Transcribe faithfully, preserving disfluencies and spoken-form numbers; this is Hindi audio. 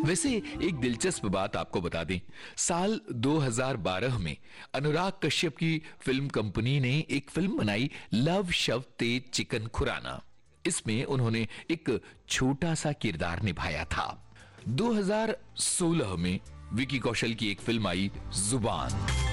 वैसे एक दिलचस्प बात आपको बता दें, साल दो हज़ार बारह में अनुराग कश्यप की फिल्म कंपनी ने एक फिल्म बनाई लव शव तेज चिकन खुराना। इसमें उन्होंने एक छोटा सा किरदार निभाया था। दो हज़ार सोलह में विकी कौशल की एक फिल्म आई जुबान।